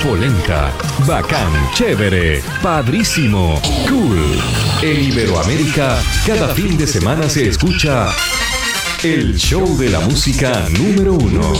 polenta, bacán, chévere, padrísimo, cool. En Iberoamérica, cada fin de semana se escucha el show de la música número 1.